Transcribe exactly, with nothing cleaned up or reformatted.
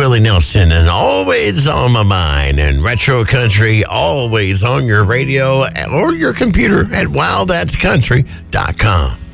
Willie Nelson and Always on My Mind, and Retro Country always on your radio or your computer at wow that's country dot com.